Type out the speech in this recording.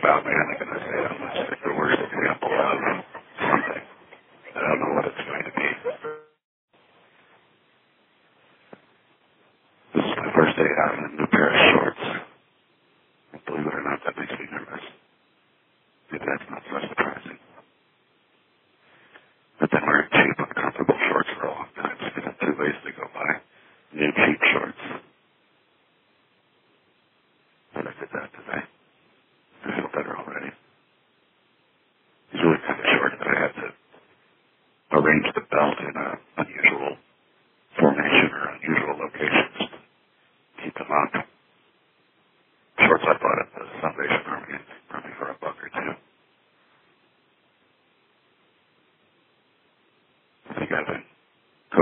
about me, I'm going to say how much it's the worst example of something. I don't know what it's going to be. This is my first day out in a new pair of shorts. Believe it or not, that makes me nervous. Maybe that's not so surprising. I've been wearing cheap, uncomfortable shorts for a long time. It's been 2 ways to go by. New cheap shorts. But I did that today. I feel better already. It's really kind of short, but I had to arrange the belt in a